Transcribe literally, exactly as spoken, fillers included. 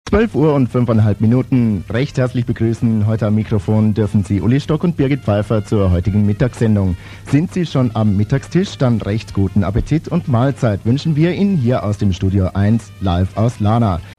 zwölf Uhr und fünfeinhalb Minuten. Recht herzlich begrüßen. Heute am Mikrofon dürfen Sie Uli Stock und Birgit Pfeiffer zur heutigen Mittagssendung. Sind Sie schon am Mittagstisch? Dann recht guten Appetit und Mahlzeit wünschen wir Ihnen hier aus dem Studio eins live aus Lana.